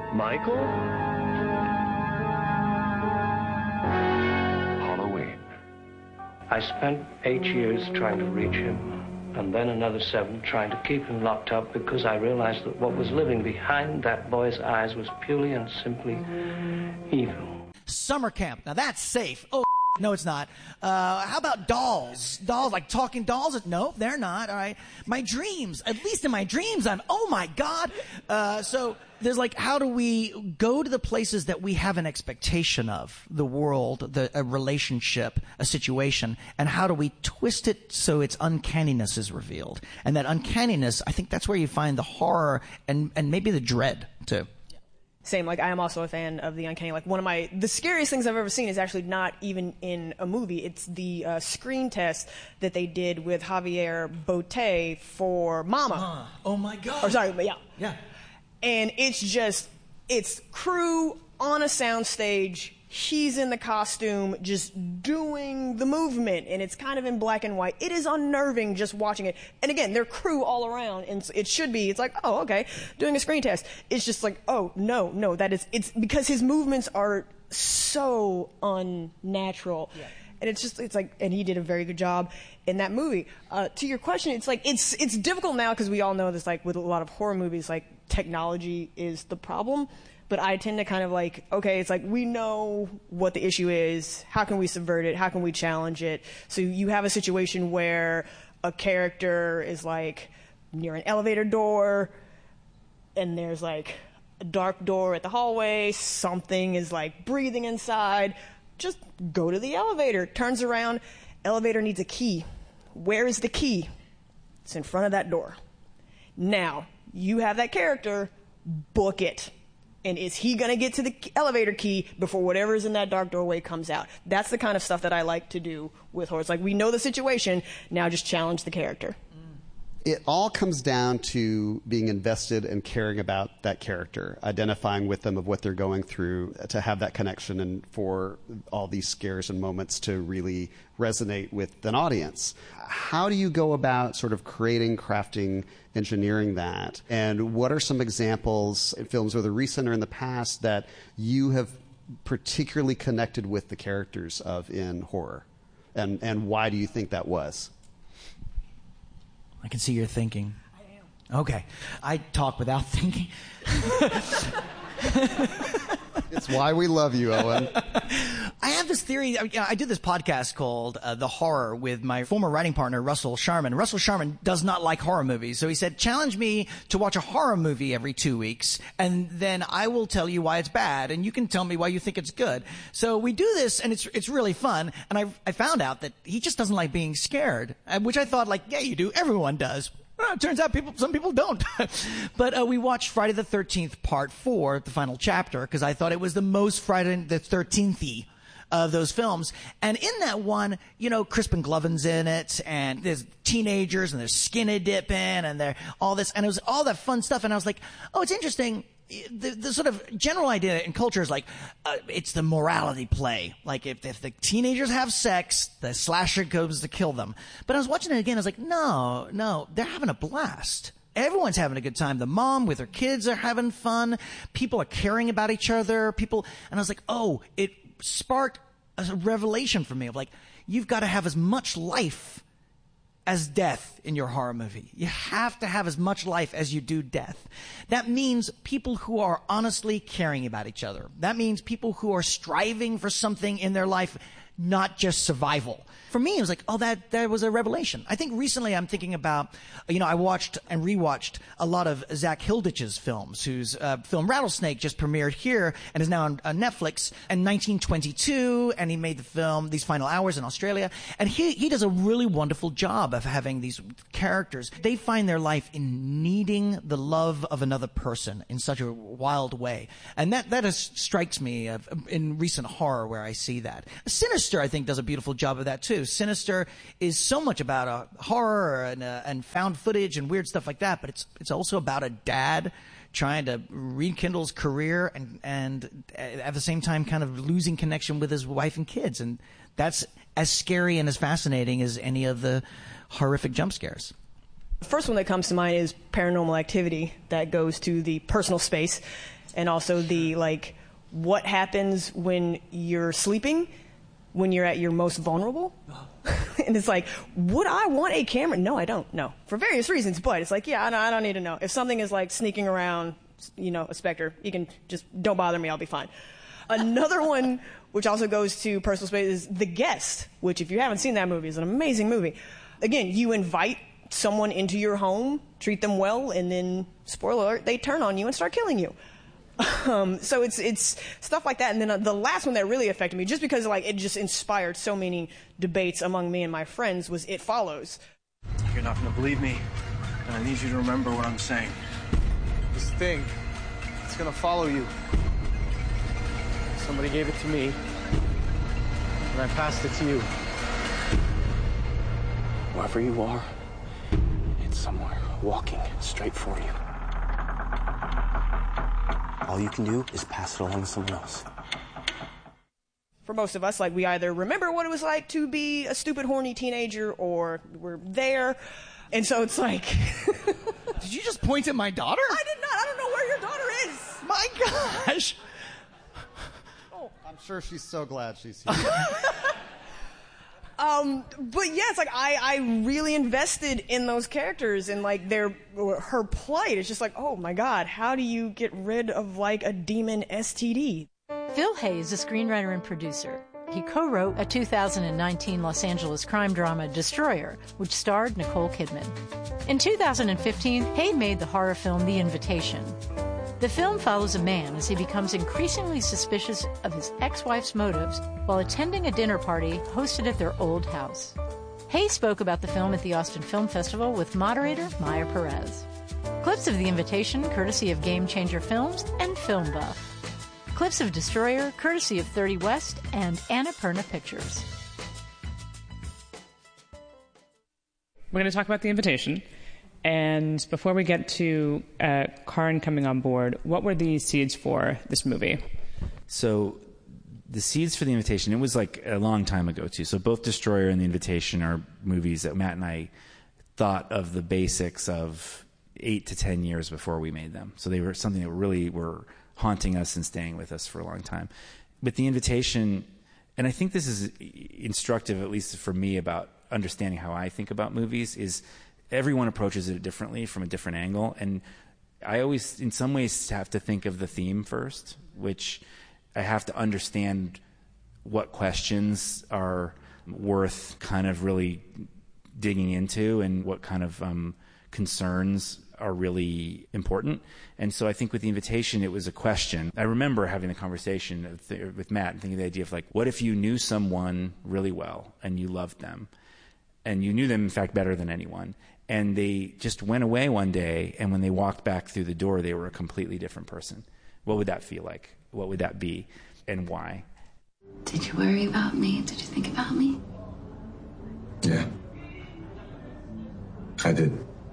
Michael? Halloween. I spent 8 years trying to reach him, and then another 7 trying to keep him locked up because I realized that what was living behind that boy's eyes was purely and simply evil. Summer camp. Now that's safe. Oh, no, it's not. How about dolls? Dolls, like talking dolls? No, they're not. All right. My dreams. At least in my dreams, oh my God. So there's like, how do we go to the places that we have an expectation of, the world, a relationship, a situation, and how do we twist it so its uncanniness is revealed? And that uncanniness, I think that's where you find the horror and maybe the dread too. Same, like, I am also a fan of the uncanny. Like, the scariest things I've ever seen is actually not even in a movie. It's the screen test that they did with Javier Botet for Mama. Oh my God. Or sorry, but yeah. Yeah. And it's crew on a soundstage. He's in the costume, just doing the movement, and it's kind of in black and white. It is unnerving just watching it. And again, they're crew all around, and it's like, oh, okay, doing a screen test. It's just like, oh, no, it's because his movements are so unnatural. Yeah. And it's like, and he did a very good job in that movie. To your question, it's like, it's difficult now because we all know this, like with a lot of horror movies, like technology is the problem. But I tend to kind of like, okay, it's like we know what the issue is. How can we subvert it? How can we challenge it? So you have a situation where a character is like near an elevator door and there's like a dark door at the hallway. Something is like breathing inside. Just go to the elevator. Turns around. Elevator needs a key. Where is the key? It's in front of that door. Now, you have that character. Book it. And is he going to get to the elevator key before whatever is in that dark doorway comes out? That's the kind of stuff that I like to do with horror. It's like, we know the situation, now just challenge the character. It all comes down to being invested and caring about that character, identifying with them of what they're going through, to have that connection and for all these scares and moments to really resonate with an audience. How do you go about sort of creating, crafting, engineering that? And what are some examples in films, whether recent or in the past, that you have particularly connected with the characters of in horror? And why do you think that was? I can see you're thinking. I am. Okay. I talk without thinking. It's why we love you, Owen. I have this theory. I do this podcast called The Horror with my former writing partner, Russell Sharman. Russell Sharman does not like horror movies. So he said, challenge me to watch a horror movie every 2 weeks, and then I will tell you why it's bad, and you can tell me why you think it's good. So we do this, and it's really fun. And I found out that he just doesn't like being scared, which I thought, like, yeah, you do. Everyone does. Well, it turns out some people don't. But we watched Friday the 13th Part 4, the final chapter, because I thought it was the most Friday the 13th-y of those films. And in that one, Crispin Gloven's in it, and there's teenagers, and there's skinny dipping, and there all this, and it was all that fun stuff. And I was like, oh, it's interesting. The sort of general idea in culture is like, it's the morality play. Like, if the teenagers have sex, the slasher goes to kill them. But I was watching it again, I was like, no, they're having a blast. Everyone's having a good time. The mom with her kids are having fun. People are caring about each other. And I was like, oh, it sparked a revelation for me of like, you've got to have as much life as death in your horror movie. You have to have as much life as you do death. That means people who are honestly caring about each other. That means people who are striving for something in their life, not just survival. For me, it was like, oh, that was a revelation. I think recently I'm thinking about, I watched and rewatched a lot of Zach Hilditch's films, whose film Rattlesnake just premiered here and is now on Netflix, and 1922, and he made the film These Final Hours in Australia. And he does a really wonderful job of having these characters. They find their life in needing the love of another person in such a wild way. And that strikes me in recent horror where I see that. Sinister, I think, does a beautiful job of that too. Sinister is so much about horror and found footage and weird stuff like that, but it's also about a dad trying to rekindle his career and at the same time kind of losing connection with his wife and kids. And that's as scary and as fascinating as any of the horrific jump scares. The first one that comes to mind is Paranormal Activity, that goes to the personal space. and also the, like, what happens when you're sleeping, when you're at your most vulnerable. And it's like, would I want a camera? No, I don't. No, for various reasons. But it's like, yeah, I don't need to know. If something is like sneaking around, you know, a specter, you can just don't bother me. I'll be fine. Another one, which also goes to personal space, is The Guest, which, if you haven't seen that movie, is an amazing movie. Again, you invite someone into your home, treat them well, and then, spoiler alert, they turn on you and start killing you. So it's stuff like that. And then the last one that really affected me, just because like it just inspired so many debates among me and my friends, was It Follows. You're not going to believe me, and I need you to remember what I'm saying. This thing, it's going to follow you. Somebody gave it to me, and I passed it to you. Wherever you are, it's somewhere walking straight for you. All you can do is pass it along to someone else. For most of us, like, we either remember what it was like to be a stupid, horny teenager, or we're there. And so it's like... Did you just point at my daughter? I did not. I don't know where your daughter is. My gosh. Oh, I'm sure she's so glad she's here. But yeah, it's like I really invested in those characters and like her plight. It's just like, oh my God, how do you get rid of like a demon STD? Phil Hay is a screenwriter and producer. He co-wrote a 2019 Los Angeles crime drama, Destroyer, which starred Nicole Kidman. In 2015, Hay made the horror film The Invitation. The film follows a man as he becomes increasingly suspicious of his ex-wife's motives while attending a dinner party hosted at their old house. Hay spoke about the film at the Austin Film Festival with moderator Maya Perez. Clips of The Invitation, courtesy of Game Changer Films and Film Buff. Clips of Destroyer, courtesy of 30 West and Annapurna Pictures. We're going to talk about The Invitation. And before we get to Karin coming on board, what were the seeds for this movie? So the seeds for The Invitation, it was like a long time ago, too. So both Destroyer and The Invitation are movies that Matt and I thought of the basics of 8 to 10 years before we made them. So they were something that really were haunting us and staying with us for a long time. But The Invitation, and I think this is instructive, at least for me, about understanding how I think about movies, is everyone approaches it differently from a different angle. And I always, in some ways, have to think of the theme first, which I have to understand what questions are worth kind of really digging into and what kind of concerns are really important. And so I think with The Invitation, it was a question. I remember having the conversation with Matt and thinking the idea of like, what if you knew someone really well and you loved them and you knew them, in fact, better than anyone, and they just went away one day, and when they walked back through the door, they were a completely different person. What would that feel like? What would that be, and why? Did you worry about me? Did you think about me? Yeah. I did.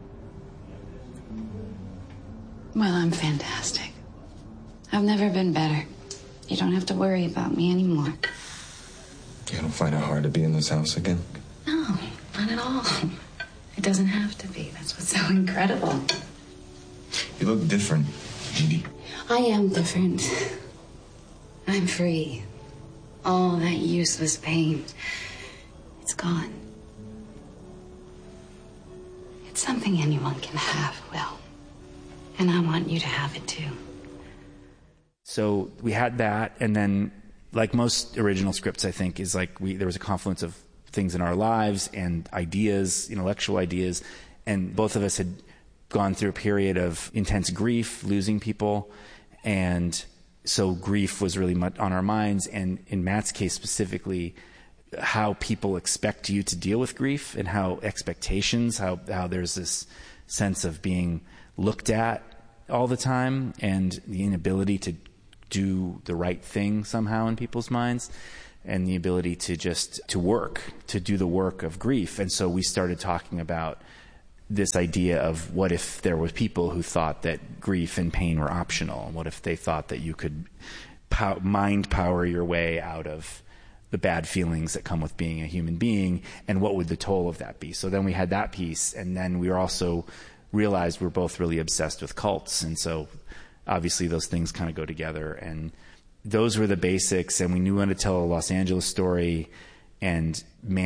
Well, I'm fantastic. I've never been better. You don't have to worry about me anymore. You don't find it hard to be in this house again? No, not at all. It doesn't have to be. That's what's so incredible. You look different, Edie. I am different. I'm free. All that useless pain, it's gone. It's something anyone can have, Will. And I want you to have it too. So we had that, and then, like most original scripts, I think, is like there was a confluence of things in our lives and ideas, intellectual ideas, and both of us had gone through a period of intense grief, losing people, and so grief was really much on our minds, and in Matt's case specifically, how people expect you to deal with grief and how expectations, how there's this sense of being looked at all the time and the inability to do the right thing somehow in people's minds, and the ability to just to do the work of grief. And so we started talking about this idea of what if there were people who thought that grief and pain were optional? What if they thought that you could mind power your way out of the bad feelings that come with being a human being, and what would the toll of that be? So then we had that piece, and then we were also realized we're both really obsessed with cults, and so obviously those things kind of go together. And those were the basics, and we knew how to tell a Los Angeles story and